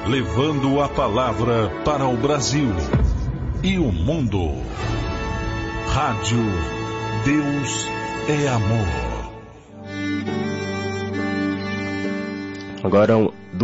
levando a palavra para o Brasil e o mundo. Rádio Deus é Amor. Agora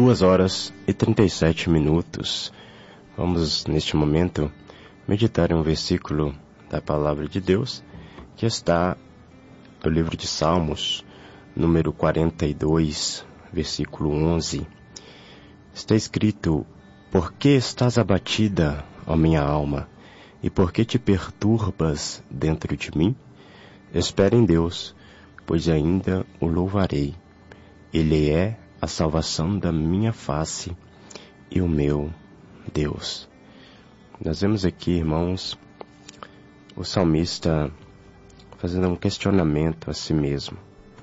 2h37. Vamos, neste momento, meditar em um versículo da palavra de Deus, que está no livro de Salmos, número 42, versículo 11. Está escrito: Por que estás abatida, ó minha alma, e por que te perturbas dentro de mim? Espera em Deus, pois ainda o louvarei. Ele é a salvação da minha face e o meu Deus. Nós vemos aqui, irmãos, o salmista fazendo um questionamento a si mesmo.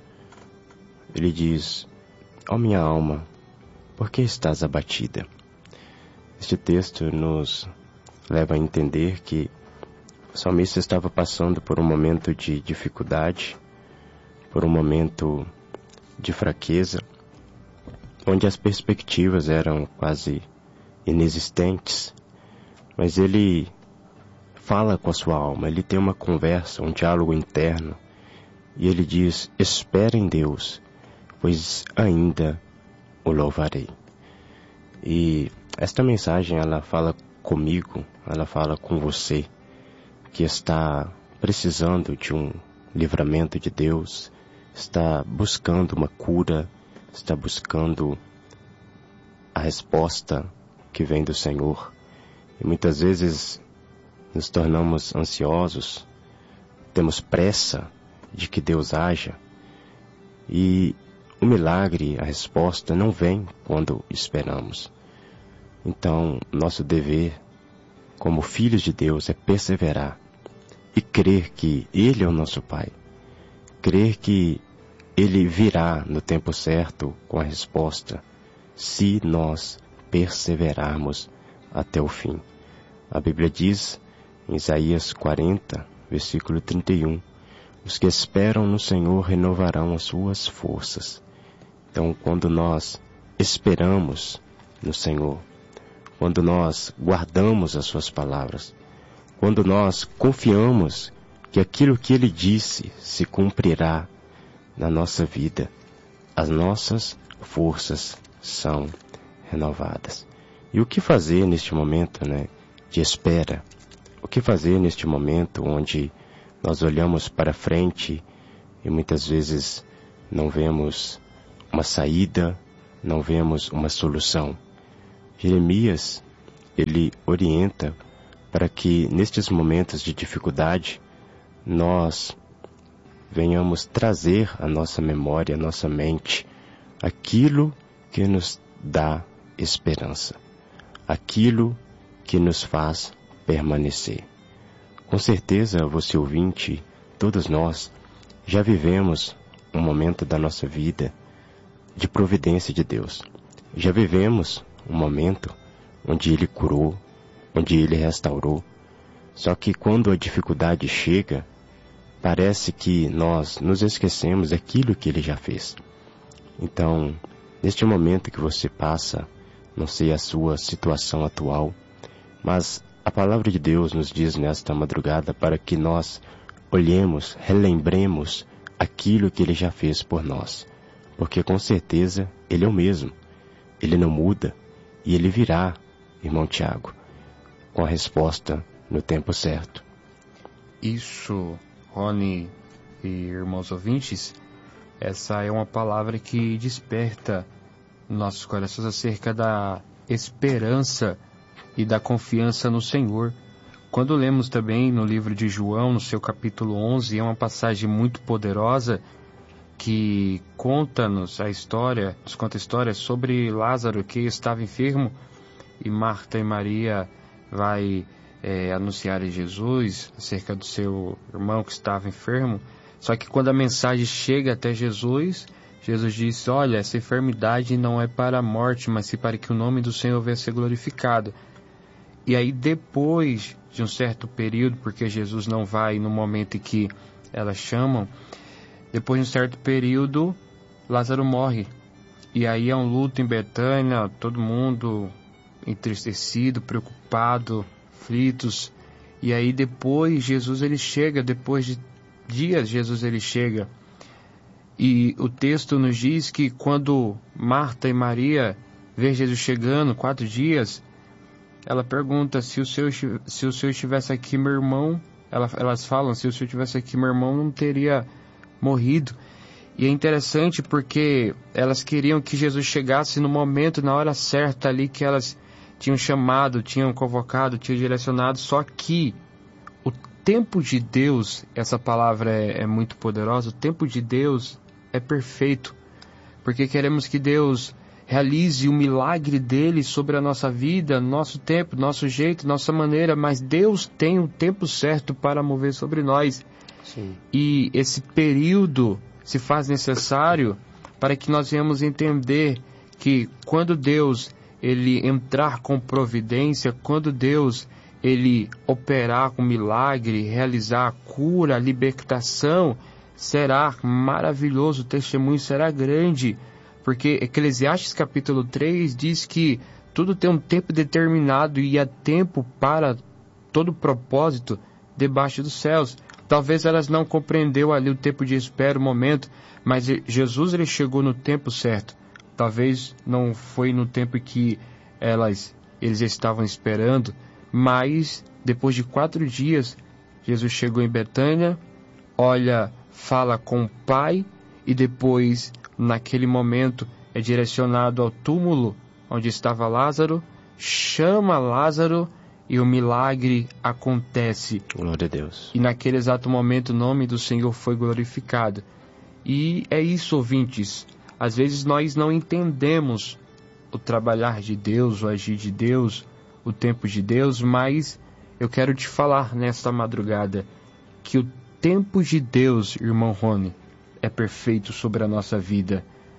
Ele diz: ó minha alma, por que estás abatida? Este texto nos leva a entender que o salmista estava passando por um momento de dificuldade, por um momento de fraqueza, onde as perspectivas eram quase inexistentes, mas ele fala com a sua alma, ele tem uma conversa, um diálogo interno, e ele diz: espera em Deus, pois ainda o louvarei. E esta mensagem, ela fala comigo, ela fala com você, que está precisando de um livramento de Deus, está buscando uma cura, está buscando a resposta que vem do Senhor. E muitas vezes nos tornamos ansiosos, temos pressa de que Deus haja, e o milagre, a resposta, não vem quando esperamos. Então, nosso dever, como filhos de Deus, é perseverar e crer que Ele é o nosso Pai. Crer que Ele virá no tempo certo com a resposta, se nós perseverarmos até o fim. A Bíblia diz, em Isaías 40, versículo 31, os que esperam no Senhor renovarão as suas forças. Então, quando nós esperamos no Senhor, quando nós guardamos as suas palavras, quando nós confiamos que aquilo que Ele disse se cumprirá na nossa vida, as nossas forças são renovadas. E o que fazer neste momento, de espera? O que fazer neste momento onde nós olhamos para frente e muitas vezes não vemos uma saída, não vemos uma solução? Jeremias, ele orienta para que nestes momentos de dificuldade nós venhamos trazer à nossa memória, à nossa mente, aquilo que nos dá esperança, aquilo que nos faz permanecer. Com certeza, você ouvinte, todos nós já vivemos um momento da nossa vida de providência de Deus. Já vivemos um momento onde Ele curou, onde Ele restaurou. Só que quando a dificuldade chega, parece que nós nos esquecemos daquilo que Ele já fez. Então, neste momento que você passa, não sei a sua situação atual, mas a palavra de Deus nos diz nesta madrugada para que nós olhemos, relembremos aquilo que Ele já fez por nós. Porque com certeza Ele é o mesmo, Ele não muda, e Ele virá, irmão Tiago, com a resposta no tempo certo. Isso, Rony e irmãos ouvintes, essa é uma palavra que desperta nossos corações acerca da esperança e da confiança no Senhor. Quando lemos também no livro de João, no seu capítulo 11, é uma passagem muito poderosa que conta-nos a história, nos conta a história sobre Lázaro, que estava enfermo, e Marta e Maria vai anunciar a Jesus acerca do seu irmão que estava enfermo. Só que quando a mensagem chega até Jesus, Jesus disse: olha, essa enfermidade não é para a morte, mas sim para que o nome do Senhor venha a ser glorificado. E aí depois de um certo período, porque Jesus não vai no momento em que elas chamam, depois de um certo período, Lázaro morre. E aí é um luto em Betânia, todo mundo entristecido, preocupado, aflitos. E aí depois Jesus ele chega, depois de dias Jesus ele chega. E o texto nos diz que quando Marta e Maria vê Jesus chegando, 4 dias, ela pergunta se o Senhor estivesse aqui, meu irmão... Elas falam, se o Senhor estivesse aqui, meu irmão não teria morrido. E é interessante porque elas queriam que Jesus chegasse no momento, na hora certa ali que elas tinham chamado, tinham convocado, tinham direcionado. Só que o tempo de Deus, essa palavra é muito poderosa, o tempo de Deus é perfeito. Porque queremos que Deus realize o milagre dele sobre a nossa vida, nosso tempo, nosso jeito, nossa maneira, mas Deus tem o tempo certo para mover sobre nós. Sim. E esse período se faz necessário para que nós venhamos entender que quando Deus ele entrar com providência, quando Deus ele operar com milagre, realizar a cura, a libertação, será maravilhoso, o testemunho será grande. Porque Eclesiastes capítulo 3 diz que tudo tem um tempo determinado e há tempo para todo propósito debaixo dos céus. Talvez elas não compreendeu ali o tempo de espera, o momento, mas Jesus ele chegou no tempo certo. Talvez não foi no tempo que eles estavam esperando, mas depois de 4 dias, Jesus chegou em Betânia, olha, fala com o Pai e depois... naquele momento é direcionado ao túmulo onde estava Lázaro, chama Lázaro e o milagre acontece. Glória a Deus. E naquele exato momento o nome do Senhor foi glorificado. E é isso, ouvintes. Às vezes nós não entendemos o trabalhar de Deus, o agir de Deus, o tempo de Deus, mas eu quero te falar nesta madrugada que o tempo de Deus, irmão Rony, é perfeito sobre a nossa vida.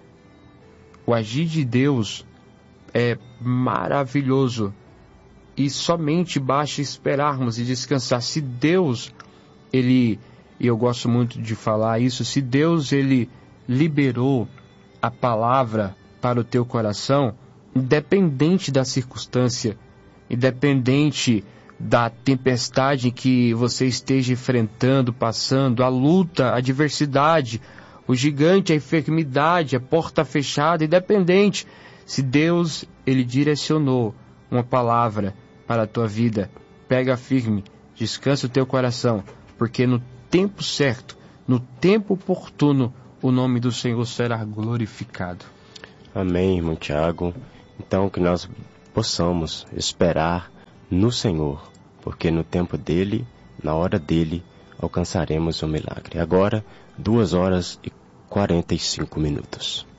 O agir de Deus é maravilhoso e somente basta esperarmos e descansar. Se Deus, e eu gosto muito de falar isso, se Deus ele liberou a palavra para o teu coração, independente da circunstância, independente da tempestade que você esteja enfrentando, passando, a luta, a adversidade, o gigante, a enfermidade, a porta fechada, independente. Se Deus, ele direcionou uma palavra para a tua vida, pega firme, descansa o teu coração, porque no tempo certo, no tempo oportuno, o nome do Senhor será glorificado. Amém, irmão Tiago. Então que nós possamos esperar no Senhor, porque no tempo dele, na hora dele, alcançaremos o milagre. Agora, 2h45.